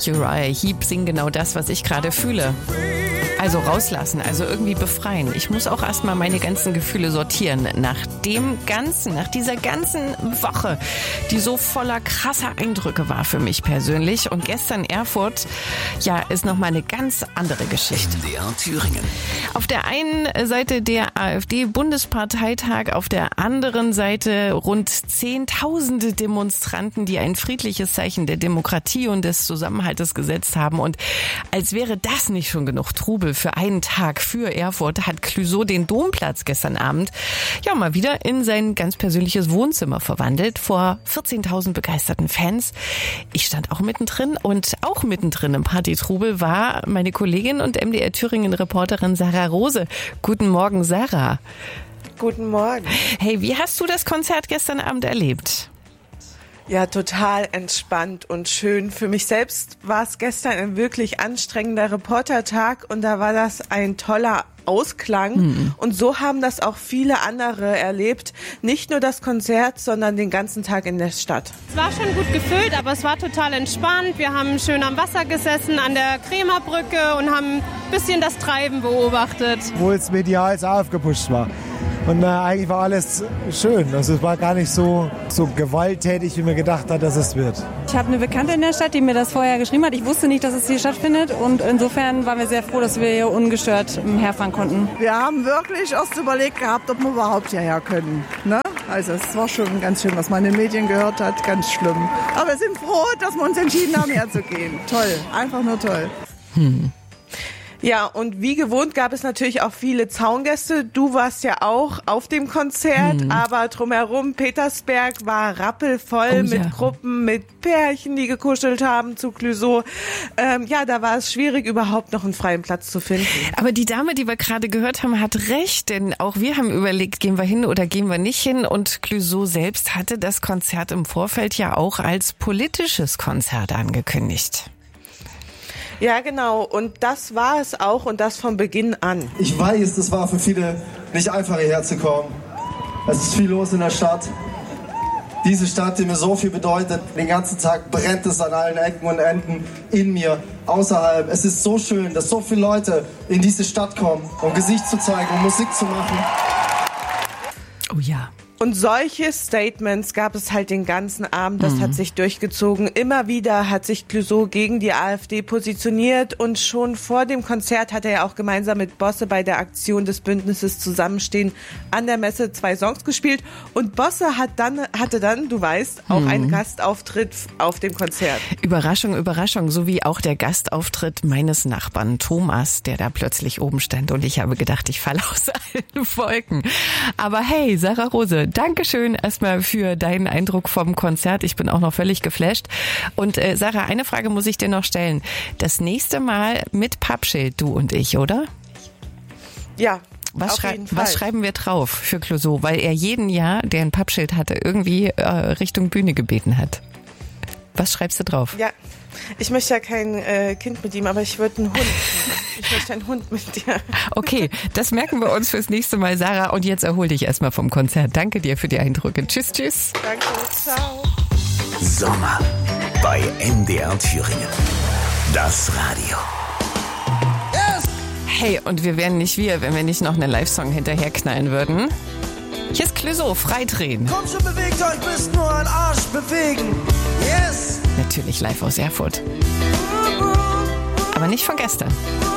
Uriah Heep singen genau das, was ich gerade fühle. Also rauslassen, also irgendwie befreien. Ich muss auch erstmal meine ganzen Gefühle sortieren. Nach dieser ganzen Woche, die so voller krasser Eindrücke war für mich persönlich. Und gestern Erfurt, ja, ist nochmal eine ganz andere Geschichte. MDR Thüringen. Auf der einen Seite der AfD-Bundesparteitag, auf der anderen Seite rund Zehntausende Demonstranten, die ein friedliches Zeichen der Demokratie und des Zusammenhaltes gesetzt haben. Und als wäre das nicht schon genug Trubel für einen Tag für Erfurt, hat Clouseau den Domplatz gestern Abend ja mal wieder in sein ganz persönliches Wohnzimmer verwandelt vor 14.000 begeisterten Fans. Ich stand auch mittendrin und auch mittendrin im Partytrubel war meine Kollegin und MDR Thüringen Reporterin Sarah Rose. Guten Morgen, Sarah. Guten Morgen. Hey, wie hast du das Konzert gestern Abend erlebt? Ja, total entspannt und schön. Für mich selbst war es gestern ein wirklich anstrengender Reportertag und da war das ein toller Ausklang. Und so haben das auch viele andere erlebt. Nicht nur das Konzert, sondern den ganzen Tag in der Stadt. Es war schon gut gefüllt, aber es war total entspannt. Wir haben schön am Wasser gesessen, an der Krämerbrücke und haben ein bisschen das Treiben beobachtet. Obwohl es medial so aufgepusht war. Und eigentlich war alles schön. Also es war gar nicht so gewalttätig, wie man gedacht hat, dass es wird. Ich habe eine Bekannte in der Stadt, die mir das vorher geschrieben hat. Ich wusste nicht, dass es hier stattfindet. Und insofern waren wir sehr froh, dass wir hier ungestört herfahren konnten. Wir haben wirklich erst überlegt gehabt, ob wir überhaupt hierher können. Ne? Also es war schon ganz schön, was man in den Medien gehört hat. Ganz schlimm. Aber wir sind froh, dass wir uns entschieden haben, herzugehen. Toll, einfach nur toll. Ja, und wie gewohnt gab es natürlich auch viele Zaungäste. Du warst ja auch auf dem Konzert, aber drumherum, Petersberg war rappelvoll mit Gruppen, mit Pärchen, die gekuschelt haben zu Clouseau. Ja, da war es schwierig, überhaupt noch einen freien Platz zu finden. Aber die Dame, die wir gerade gehört haben, hat recht, denn auch wir haben überlegt, gehen wir hin oder gehen wir nicht hin. Und Clouseau selbst hatte das Konzert im Vorfeld ja auch als politisches Konzert angekündigt. Ja, genau. Und das war es auch und das von Beginn an. Ich weiß, es war für viele nicht einfach hierher zu kommen. Es ist viel los in der Stadt. Diese Stadt, die mir so viel bedeutet, den ganzen Tag brennt es an allen Ecken und Enden in mir, außerhalb. Es ist so schön, dass so viele Leute in diese Stadt kommen, um Gesicht zu zeigen, um Musik zu machen. Oh ja. Und solche Statements gab es halt den ganzen Abend, das hat sich durchgezogen. Immer wieder hat sich Clouseau gegen die AfD positioniert und schon vor dem Konzert hat er ja auch gemeinsam mit Bosse bei der Aktion des Bündnisses Zusammenstehen an der Messe 2 Songs gespielt und Bosse hatte dann, du weißt, auch einen Gastauftritt auf dem Konzert. Überraschung, Überraschung, so wie auch der Gastauftritt meines Nachbarn Thomas, der da plötzlich oben stand und ich habe gedacht, ich falle aus allen Wolken. Aber hey, Sarah Rose, Dankeschön erstmal für deinen Eindruck vom Konzert. Ich bin auch noch völlig geflasht. Und Sarah, eine Frage muss ich dir noch stellen. Das nächste Mal mit Pappschild, du und ich, oder? Ja. Was schreiben wir drauf für Clouseau? Weil er jeden Jahr, der ein Pappschild hatte, irgendwie Richtung Bühne gebeten hat. Was schreibst du drauf? Ja, ich möchte ja kein Kind mit ihm, aber ich würde einen Hund. Ich möchte einen Hund mit dir. Okay, das merken wir uns fürs nächste Mal, Sarah. Und jetzt erhol dich erstmal vom Konzert. Danke dir für die Eindrücke. Tschüss, tschüss. Danke, ciao. Sommer bei MDR Thüringen. Das Radio. Hey, und wir wären nicht wir, wenn wir nicht noch einen Live-Song hinterherknallen würden. Hier ist Clouseau, Freidrehen. Kommt schon, bewegt euch, müsst nur ein Arsch bewegen. Yes! Natürlich live aus Erfurt. Aber nicht von gestern.